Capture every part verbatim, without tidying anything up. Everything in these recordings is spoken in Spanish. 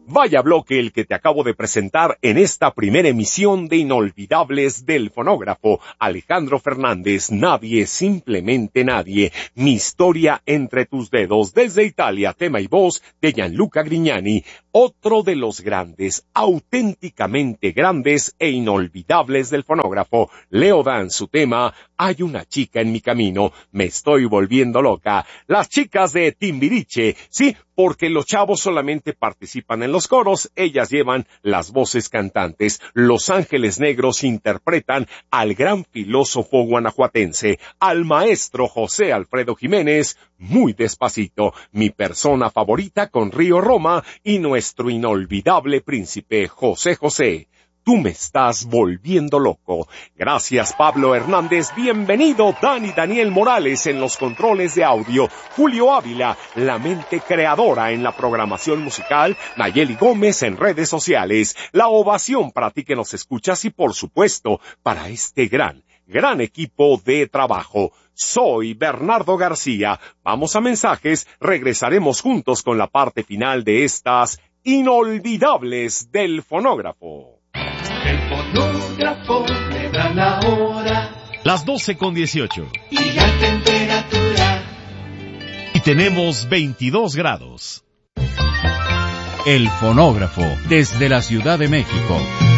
Vaya bloque el que te acabo de presentar en esta primera emisión de Inolvidables del Fonógrafo. Alejandro Fernández, Nadie, Simplemente Nadie. Mi historia entre tus dedos. Desde Italia, tema y voz de Gianluca Grignani. Otro de los grandes, auténticamente grandes e inolvidables del fonógrafo. Leo Dan, su tema, Hay una chica en mi camino, me estoy volviendo loca. Las chicas de Timbiriche, sí, porque los chavos solamente participan en los coros, ellas llevan las voces cantantes. Los Ángeles Negros interpretan al gran filósofo guanajuatense, al maestro José Alfredo Jiménez, Muy Despacito, mi persona favorita con Río Roma y nuestro inolvidable príncipe José José. Tú me estás volviendo loco. Gracias, Pablo Hernández. Bienvenido, Dani Daniel Morales en los controles de audio. Julio Ávila, la mente creadora en la programación musical. Nayeli Gómez en redes sociales. La ovación para ti que nos escuchas y, por supuesto, para este gran, gran equipo de trabajo. Soy Bernardo García. Vamos a mensajes. Regresaremos juntos con la parte final de estas inolvidables del fonógrafo. El fonógrafo me da la hora. Las doce con dieciocho. Y la temperatura. Y tenemos veintidós grados. El fonógrafo, desde la Ciudad de México.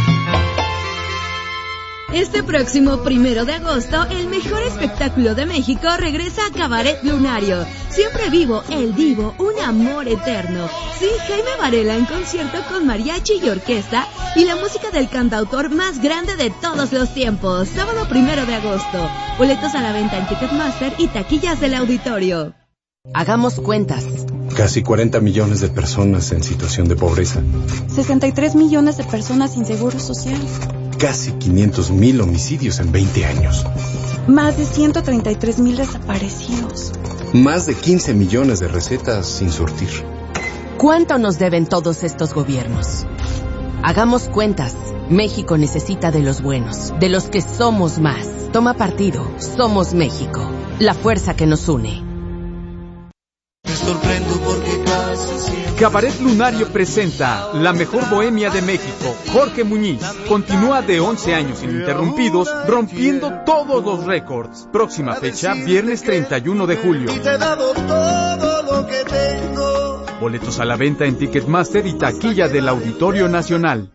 Este próximo primero de agosto, el mejor espectáculo de México regresa a Cabaret Lunario. Siempre vivo, el divo, un amor eterno. Sí, Jaime Varela en concierto con mariachi y orquesta y la música del cantautor más grande de todos los tiempos. Sábado primero de agosto. Boletos a la venta en Ticketmaster y taquillas del auditorio. Hagamos cuentas. Casi cuarenta millones de personas en situación de pobreza. sesenta y tres millones de personas sin seguro social. Casi quinientos mil homicidios en veinte años. Más de ciento treinta y tres mil desaparecidos. Más de quince millones de recetas sin surtir. ¿Cuánto nos deben todos estos gobiernos? Hagamos cuentas. México necesita de los buenos, de los que somos más. Toma partido. Somos México. La fuerza que nos une. Me sorprendo porque casi siempre... Cabaret Lunario presenta La Mejor Bohemia de México. Jorge Muñiz continúa de once años ininterrumpidos, rompiendo todos los récords. Próxima fecha, viernes treinta y uno de julio. Y te he dado todo lo que tengo. Boletos a la venta en Ticketmaster y taquilla del Auditorio Nacional.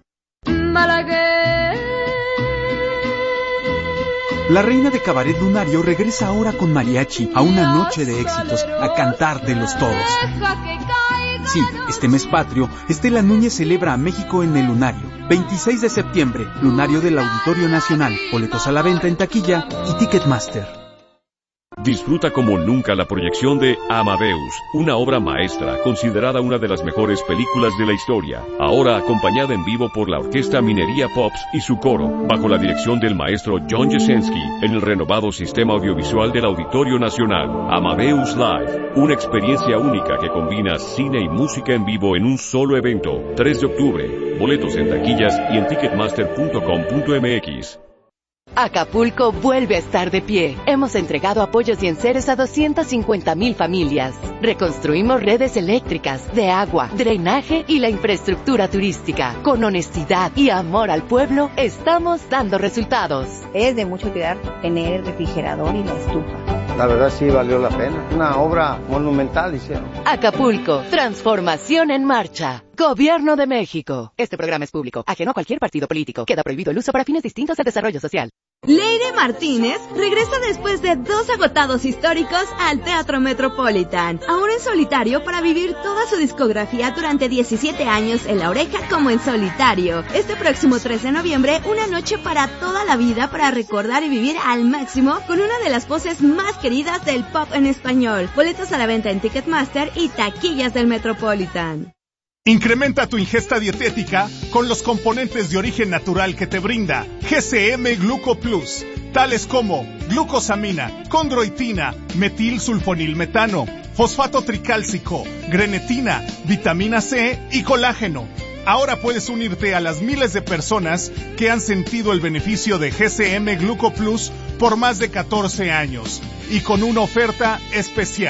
La reina de Cabaret Lunario regresa ahora con mariachi a una noche de éxitos, a cantártelos todos. Sí, este mes patrio, Estela Núñez celebra a México en el Lunario. veintiséis de septiembre, Lunario del Auditorio Nacional. Boletos a la venta en taquilla y Ticketmaster. Disfruta como nunca la proyección de Amadeus, una obra maestra considerada una de las mejores películas de la historia, ahora acompañada en vivo por la Orquesta Minería Pops y su coro, bajo la dirección del maestro John Jasenski, en el renovado sistema audiovisual del Auditorio Nacional. Amadeus Live, una experiencia única que combina cine y música en vivo en un solo evento. tres de octubre, boletos en taquillas y en ticketmaster punto com punto m x. Acapulco vuelve a estar de pie. Hemos entregado apoyos y enseres a doscientas cincuenta mil familias. Reconstruimos redes eléctricas, de agua, drenaje y la infraestructura turística. Con honestidad y amor al pueblo, estamos dando resultados. Es de mucho cuidar tener el refrigerador y la estufa. La verdad sí valió la pena. Una obra monumental hicieron. Acapulco, transformación en marcha. Gobierno de México. Este programa es público, ajeno a cualquier partido político. Queda prohibido el uso para fines distintos del desarrollo social. Leire Martínez regresa después de dos agotados históricos al Teatro Metropolitan, ahora en solitario para vivir toda su discografía durante diecisiete años en La Oreja como en solitario. Este próximo tres de noviembre, una noche para toda la vida para recordar y vivir al máximo con una de las voces más queridas del pop en español. Boletos a la venta en Ticketmaster y taquillas del Metropolitan. Incrementa tu ingesta dietética con los componentes de origen natural que te brinda G C M Gluco Plus, tales como glucosamina, condroitina, metilsulfonilmetano, fosfato tricálcico, grenetina, vitamina C y colágeno. Ahora puedes unirte a las miles de personas que han sentido el beneficio de G C M Gluco Plus por más de catorce años y con una oferta especial.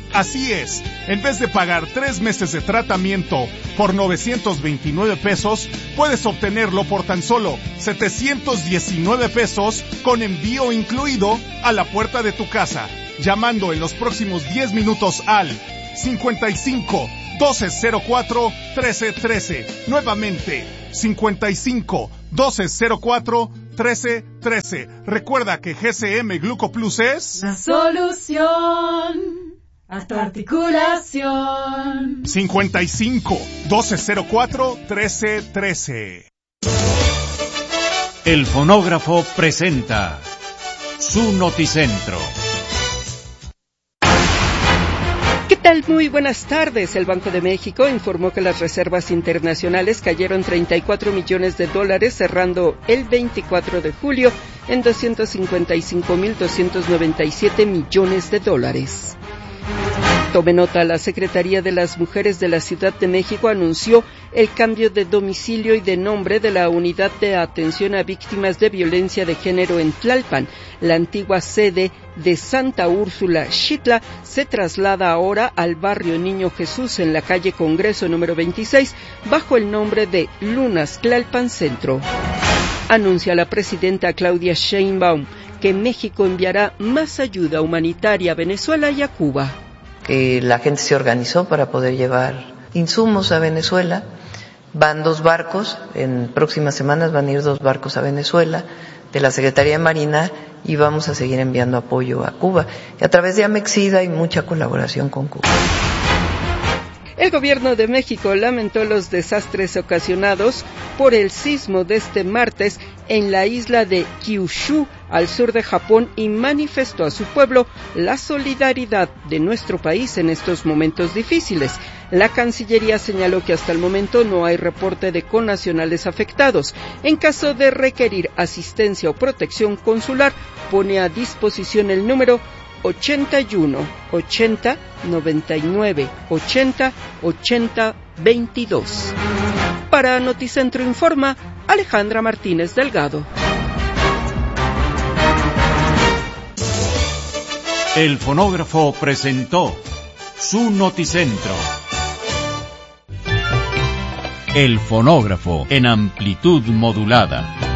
Así es, en vez de pagar tres meses de tratamiento por novecientos veintinueve pesos, puedes obtenerlo por tan solo setecientos diecinueve pesos con envío incluido a la puerta de tu casa, llamando en los próximos diez minutos al cincuenta y cinco, doce cero cuatro, trece trece. Nuevamente, cincuenta y cinco, doce cero cuatro, trece trece. Recuerda que G C M Glucoplus es la solución a tu articulación. cincuenta y cinco, doce cero cuatro, trece trece. El fonógrafo presenta su Noticentro. ¿Qué tal? Muy buenas tardes. El Banco de México informó que las reservas internacionales cayeron treinta y cuatro millones de dólares, cerrando el veinticuatro de julio en doscientos cincuenta y cinco mil doscientos noventa y siete millones de dólares. Tome nota, la Secretaría de las Mujeres de la Ciudad de México anunció el cambio de domicilio y de nombre de la Unidad de Atención a Víctimas de Violencia de Género en Tlalpan. La antigua sede de Santa Úrsula Xitla se traslada ahora al barrio Niño Jesús en la calle Congreso número veintiséis bajo el nombre de Lunas Tlalpan Centro. Anuncia la presidenta Claudia Sheinbaum que México enviará más ayuda humanitaria a Venezuela y a Cuba. Que la gente se organizó para poder llevar insumos a Venezuela. Van dos barcos, en próximas semanas van a ir dos barcos a Venezuela de la Secretaría de Marina y vamos a seguir enviando apoyo a Cuba. Y a través de Amexida hay mucha colaboración con Cuba. El gobierno de México lamentó los desastres ocasionados por el sismo de este martes en la isla de Kyushu, al sur de Japón, y manifestó a su pueblo la solidaridad de nuestro país en estos momentos difíciles. La Cancillería señaló que hasta el momento no hay reporte de connacionales afectados. En caso de requerir asistencia o protección consular, pone a disposición el número ochenta y uno, ochenta, noventa y nueve, ochenta, ochenta, veintidós. Para Noticentro informa Alejandra Martínez Delgado. El fonógrafo presentó su Noticentro. El fonógrafo en amplitud modulada.